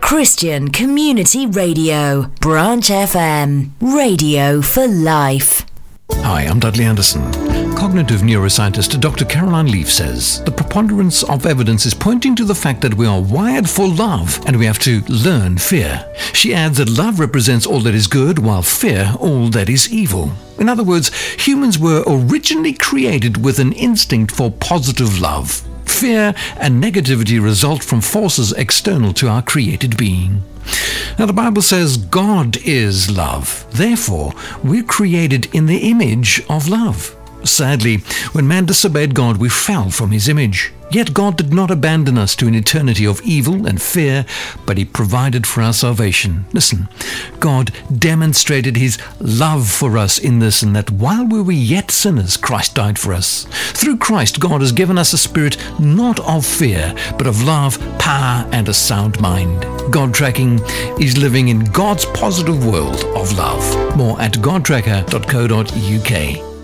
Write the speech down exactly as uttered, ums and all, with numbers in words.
Christian Community Radio, Branch F M, radio for life. Hi, I'm Dudley Anderson. Cognitive neuroscientist Doctor Caroline Leaf says the preponderance of evidence is pointing to the fact that we are wired for love and we have to learn fear. She adds that love represents all that is good while fear all that is evil. In other words, humans were originally created with an instinct for positive love. Fear and negativity result from forces external to our created being. Now, the Bible says God is love. Therefore, we're created in the image of love. Sadly, when man disobeyed God, we fell from his image. Yet God did not abandon us to an eternity of evil and fear, but he provided for our salvation. Listen, God demonstrated his love for us in this, and that while we were yet sinners, Christ died for us. Through Christ, God has given us a spirit not of fear, but of love, power, and a sound mind. God Tracking is living in God's positive world of love. More at god tracker dot co dot u k.